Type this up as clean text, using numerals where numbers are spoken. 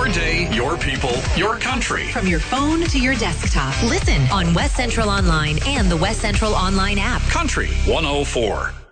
Your day, your people, your country. From your phone to your desktop. Listen on West Central Online and the West Central Online app. Country 104.